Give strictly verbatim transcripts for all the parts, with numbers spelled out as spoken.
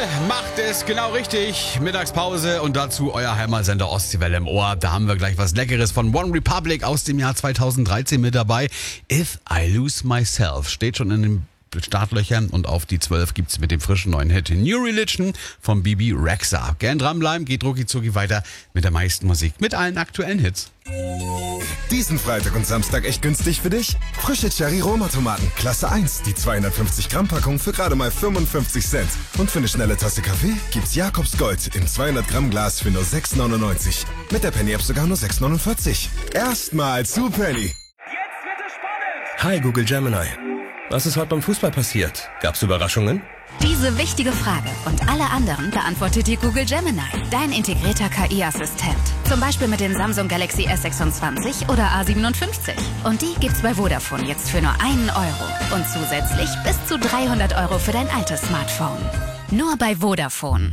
macht es genau richtig. Mittagspause und dazu euer Heimatsender Ostseewelle im Ohr. Da haben wir gleich was Leckeres von One Republic aus dem Jahr zweitausenddreizehn mit dabei. If I Lose Myself steht schon in den Startlöchern und auf die zwölf gibt's mit dem frischen neuen Hit New Religion von Bibi Rexha. Gern dranbleiben, geht rucki zucki weiter mit der meisten Musik, mit allen aktuellen Hits. Diesen Freitag und Samstag echt günstig für dich? Frische Cherry-Roma-Tomaten, Klasse eins, die zweihundertfünfzig Gramm Packung für gerade mal fünfundfünfzig Cent. Und für eine schnelle Tasse Kaffee gibt's Jakobs Gold im zweihundert Gramm Glas für nur sechs neunundneunzig. Mit der Penny-App sogar nur sechs neunundvierzig. Erstmal zu Penny. Jetzt wird es spannend! Hi Google Gemini. Was ist heute beim Fußball passiert? Gab's Überraschungen? Diese wichtige Frage und alle anderen beantwortet dir Google Gemini, dein integrierter K I-Assistent. Zum Beispiel mit den Samsung Galaxy S sechsundzwanzig oder A siebenundfünfzig. Und die gibt's bei Vodafone jetzt für nur einen Euro. Und zusätzlich bis zu dreihundert Euro für dein altes Smartphone. Nur bei Vodafone.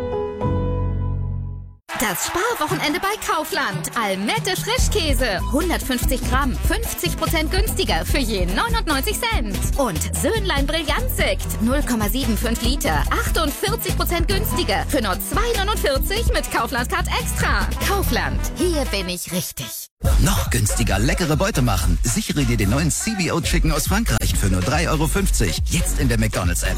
Das Sparwochenende bei Kaufland. Almette Frischkäse. hundertfünfzig Gramm. fünfzig Prozent günstiger für je neunundneunzig Cent. Und Söhnlein Brillantsekt. null Komma fünfundsiebzig Liter. achtundvierzig Prozent günstiger für nur zwei neunundvierzig mit Kaufland Card Extra. Kaufland. Hier bin ich richtig. Noch günstiger leckere Beute machen. Sichere dir den neuen C B O Chicken aus Frankreich für nur drei Euro fünfzig. Jetzt in der McDonald's-App.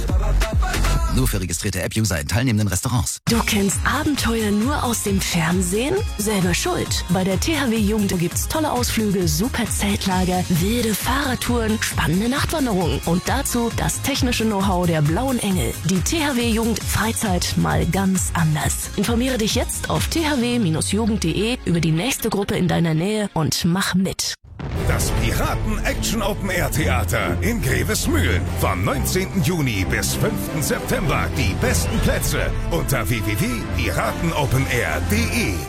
Nur für registrierte App-User in teilnehmenden Restaurants. Du kennst Abenteuer nur aus dem Fernsehen? Selber schuld. Bei der T H W Jugend gibt's tolle Ausflüge, super Zeltlager, wilde Fahrradtouren, spannende Nachtwanderungen und dazu das technische Know-how der Blauen Engel. Die T H W Jugend Freizeit mal ganz anders. Informiere dich jetzt auf t h w jugend punkt d e über die nächste Gruppe in deiner Nähe und mach mit. Das Piraten-Action-Open-Air-Theater in Grevesmühlen. Vom neunzehnten Juni bis fünften September. Die besten Plätze unter w w w punkt piratenopenair punkt d e.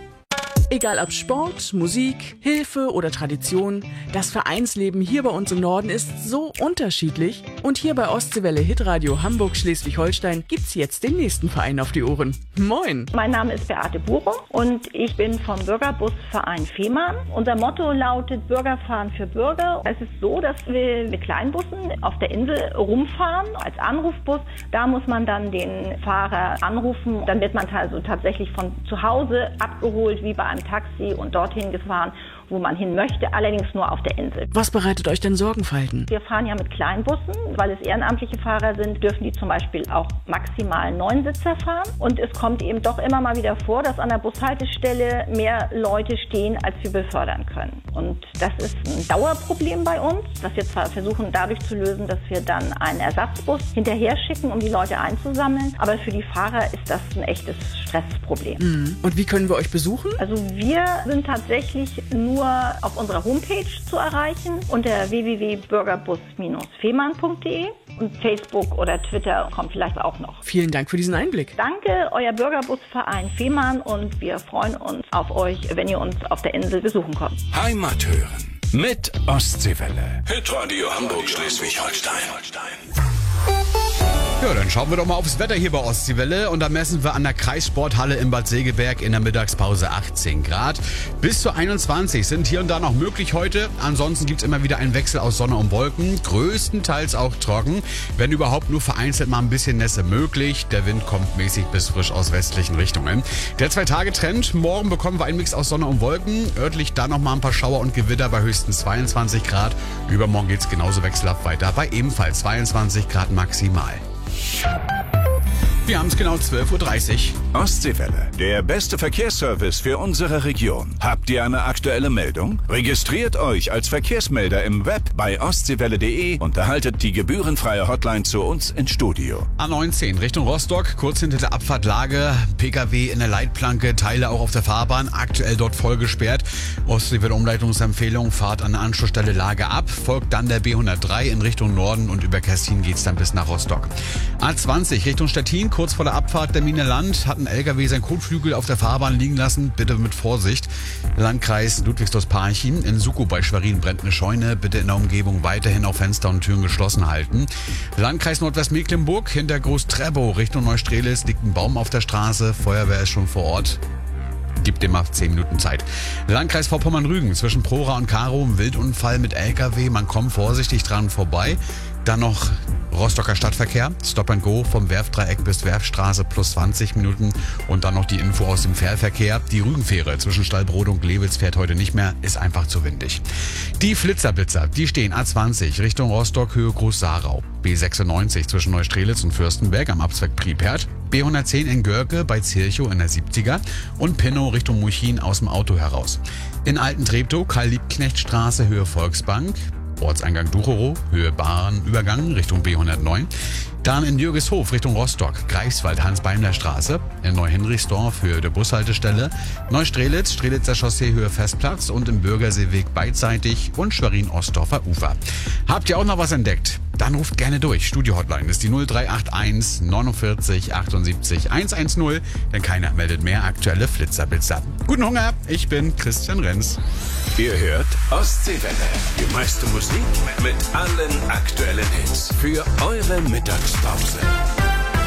Egal ob Sport, Musik, Hilfe oder Tradition, das Vereinsleben hier bei uns im Norden ist so unterschiedlich. Und hier bei Ostseewelle Hitradio Hamburg Schleswig-Holstein gibt's jetzt den nächsten Verein auf die Ohren. Moin! Mein Name ist Beate Buro und ich bin vom Bürgerbusverein Fehmarn. Unser Motto lautet Bürgerfahren für Bürger. Es ist so, dass wir mit Kleinbussen auf der Insel rumfahren als Anrufbus. Da muss man dann den Fahrer anrufen. Dann wird man also tatsächlich von zu Hause abgeholt, wie bei einem Taxi und dorthin gefahren, wo man hin möchte, allerdings nur auf der Insel. Was bereitet euch denn Sorgenfalten? Wir fahren ja mit Kleinbussen, weil es ehrenamtliche Fahrer sind, dürfen die zum Beispiel auch maximal neun Sitzer fahren. Und es kommt eben doch immer mal wieder vor, dass an der Bushaltestelle mehr Leute stehen, als wir befördern können. Und das ist ein Dauerproblem bei uns, das wir zwar versuchen dadurch zu lösen, dass wir dann einen Ersatzbus hinterher schicken, um die Leute einzusammeln. Aber für die Fahrer ist das ein echtes Stressproblem. Mhm. Und wie können wir euch besuchen? Also wir sind tatsächlich nur auf unserer Homepage zu erreichen unter w w w punkt bürgerbus fehmarn punkt d e und Facebook oder Twitter kommt vielleicht auch noch. Vielen Dank für diesen Einblick. Danke, euer Bürgerbusverein Fehmarn und wir freuen uns auf euch, wenn ihr uns auf der Insel besuchen kommt. Heimat hören mit Ostseewelle. Hitradio Hamburg Schleswig-Holstein. Ja, dann schauen wir doch mal aufs Wetter hier bei Ostseewelle und da messen wir an der Kreissporthalle in Bad Segeberg in der Mittagspause achtzehn Grad. Bis zu einundzwanzig sind hier und da noch möglich heute. Ansonsten gibt's immer wieder einen Wechsel aus Sonne und Wolken, größtenteils auch trocken. Wenn überhaupt nur vereinzelt mal ein bisschen Nässe möglich. Der Wind kommt mäßig bis frisch aus westlichen Richtungen. Der Zwei-Tage-Trend, morgen bekommen wir einen Mix aus Sonne und Wolken. Örtlich dann noch mal ein paar Schauer und Gewitter bei höchstens zweiundzwanzig Grad. Übermorgen geht's genauso wechselhaft weiter bei ebenfalls zweiundzwanzig Grad maximal. Wir haben es genau zwölf Uhr dreißig. Ostseewelle, der beste Verkehrsservice für unsere Region. Habt ihr eine aktuelle Meldung? Registriert euch als Verkehrsmelder im Web bei ostseewelle punkt d e und erhaltet die gebührenfreie Hotline zu uns ins Studio. A neunzehn Richtung Rostock, kurz hinter der Abfahrtlage, Pkw in der Leitplanke, Teile auch auf der Fahrbahn, aktuell dort voll gesperrt. Ostseewelle Umleitungsempfehlung, Fahrt an der Anschlussstelle Lage ab, folgt dann der B hundertdrei in Richtung Norden und über Kessin geht's dann bis nach Rostock. A zwanzig Richtung Stettin, kurz vor der Abfahrt der Mine Land hat ein L K W seinen Kotflügel auf der Fahrbahn liegen lassen. Bitte mit Vorsicht. Landkreis Ludwigsdorf-Parchim. In Suko bei Schwerin brennt eine Scheune. Bitte in der Umgebung weiterhin auch Fenster und Türen geschlossen halten. Landkreis Nordwestmecklenburg. Hinter Groß-Trebow Richtung Neustrelitz liegt ein Baum auf der Straße. Feuerwehr ist schon vor Ort. Gibt dem mal zehn Minuten Zeit. Landkreis Vorpommern-Rügen. Zwischen Prora und Karo ein Wildunfall mit L K W. Man kommt vorsichtig dran vorbei. Dann noch Rostocker Stadtverkehr, Stop and Go vom Werftdreieck bis Werfstraße plus zwanzig Minuten und dann noch die Info aus dem Fährverkehr. Die Rügenfähre zwischen Stallbrode und Glewitz fährt heute nicht mehr, ist einfach zu windig. Die Flitzerblitzer, die stehen A zwanzig Richtung Rostock, Höhe Groß-Sarau, B sechsundneunzig zwischen Neustrelitz und Fürstenberg am Abzweig Priepert, B hundertzehn in Görke bei Zirchow in der siebziger und Pinnow Richtung Muchin aus dem Auto heraus. In Alten-Treptow, Karl-Liebknecht-Straße, Höhe Volksbank, Ortseingang Ducherow, Höhe Bahnübergang Richtung B hundertneun. Dann in Jürgeshof Richtung Rostock, Greifswald, Hans-Beimler-Straße, in Neuhenrichsdorf Höhe der Bushaltestelle, Neustrelitz, Strelitzer Chaussee Höhe Festplatz und im Bürgerseeweg beidseitig und Schwerin-Ostdorfer Ufer. Habt ihr auch noch was entdeckt? Dann ruft gerne durch. Studio-Hotline ist die null drei acht eins neunundvierzig achtundsiebzig hundertzehn, denn keiner meldet mehr aktuelle Flitzerblitzer. Guten Hunger, ich bin Christian Renz. Ihr hört Ostseewelle, die meiste Musik mit allen aktuellen Hits für eure Mittagspause.